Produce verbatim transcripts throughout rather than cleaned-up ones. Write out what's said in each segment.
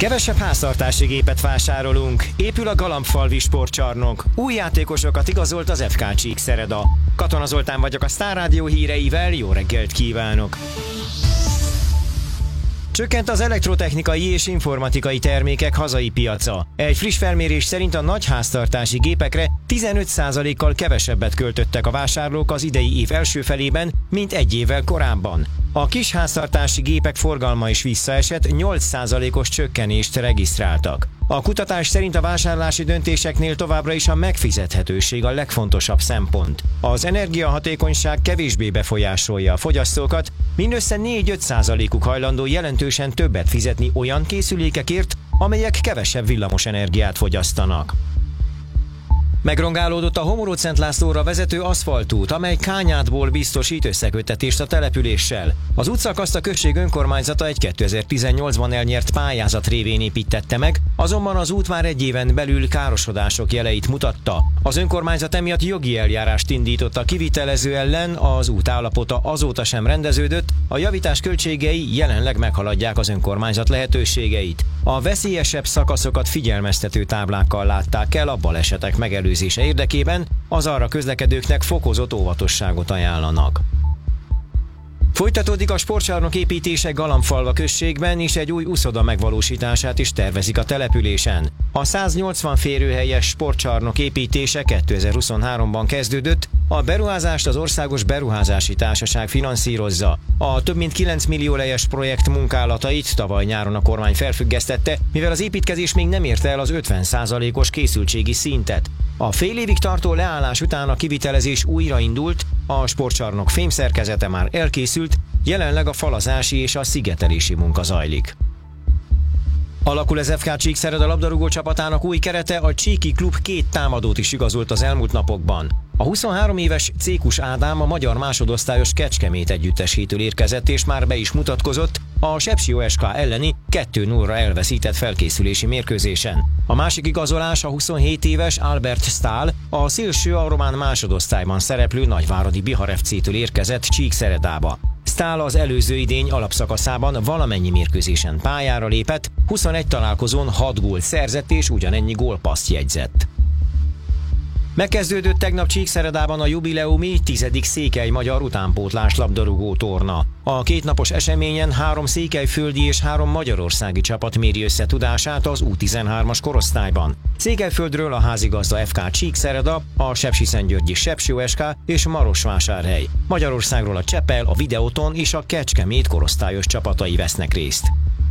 Kevesebb háztartási gépet vásárolunk, épül a Galambfalvi sportcsarnok, új játékosokat igazolt az ef ká Csíkszereda. Katona Zoltán vagyok a Sztár Rádió híreivel, jó reggelt kívánok! Csökkent az elektrotechnikai és informatikai termékek hazai piaca. Egy friss felmérés szerint a nagy háztartási gépekre tizenöt százalékkal kevesebbet költöttek a vásárlók az idei év első felében, mint egy évvel korábban. A kis háztartási gépek forgalma is visszaesett, nyolc százalékos csökkenést regisztráltak. A kutatás szerint a vásárlási döntéseknél továbbra is a megfizethetőség a legfontosabb szempont. Az energiahatékonyság kevésbé befolyásolja a fogyasztókat, mindössze négy-öt százalékuk hajlandó jelentősen többet fizetni olyan készülékekért, amelyek kevesebb villamos energiát fogyasztanak. Megrongálódott a Homorod-Szent Lászlóra vezető aszfaltút, amely Kányádból biztosít összeköttetést a településsel. Az útszakaszt a község önkormányzata egy kétezer-tizennyolcban elnyert pályázat révén építette meg, azonban az út már egy éven belül károsodások jeleit mutatta. Az önkormányzat emiatt jogi eljárást indított a kivitelező ellen, az út állapota azóta sem rendeződött, a javítás költségei jelenleg meghaladják az önkormányzat lehetőségeit. A veszélyesebb szakaszokat figyelmeztető táblákkal látták el a balesetek megelőzése érdekében, az arra közlekedőknek fokozott óvatosságot ajánlanak. Folytatódik a sportcsarnok építése Galambfalva községben, és egy új uszoda megvalósítását is tervezik a településen. A száznyolcvan férőhelyes sportcsarnok építése kétezer-huszonháromban kezdődött, a beruházást az Országos Beruházási Társaság finanszírozza. A több mint kilenc millió lejes projekt munkálatait tavaly nyáron a kormány felfüggesztette, mivel az építkezés még nem érte el az ötven százalékos készültségi szintet. A fél évig tartó leállás után a kivitelezés újraindult, a sportcsarnok fémszerkezete már elkészült, jelenleg a falazási és a szigetelési munka zajlik. Alakul az ef ká Csíkszereda labdarúgó csapatának új kerete, a Csíki klub két támadót is igazolt az elmúlt napokban. A huszonhárom éves Cékus Ádám a magyar másodosztályos Kecskemét együttesítől érkezett, és már be is mutatkozott a Sepsi o es ká elleni kettő nullra elveszített felkészülési mérkőzésen. A másik igazolás a huszonhét éves Albert Stahl, a szélső a román másodosztályban szereplő nagyváradi Bihar ef cé-től érkezett Csíkszeredába. Stahl az előző idény alapszakaszában valamennyi mérkőzésen pályára lépett, huszonegy találkozón hat gólt szerzett és ugyanennyi gólpasszt jegyzett. Megkezdődött tegnap Csíkszeredában a jubileumi tizedik székely magyar utánpótlás labdarúgó torna. A kétnapos eseményen három székelyföldi és három magyarországi csapat méri össze tudását az U tizenhármas korosztályban. Székelyföldről a házigazda ef ká Csíkszereda, a Sepsiszentgyörgyi Sepsi o es ká és Marosvásárhely. Magyarországról a Csepel, a Videoton és a Kecskemét korosztályos csapatai vesznek részt.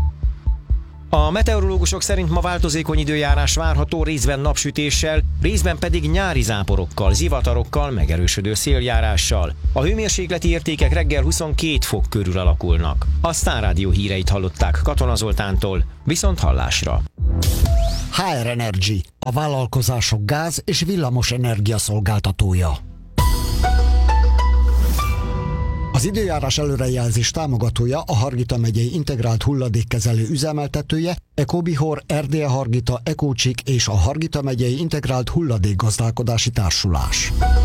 A meteorológusok szerint ma változékony időjárás várható, részben napsütéssel, részben pedig nyári záporokkal, zivatarokkal, megerősödő széljárással. A hőmérsékleti értékek reggel huszonkét fok körül alakulnak. A Sztár Rádió híreit hallották Katona Zoltántól, viszont hallásra. há er Energy, a vállalkozások gáz- és villamos energia szolgáltatója. Az időjárás előrejelzés támogatója a Hargita megyei integrált hulladékkezelő üzemeltetője, Ecobihor, Erdélye-Hargita, Ecócsik és a Hargita megyei integrált hulladékgazdálkodási társulás.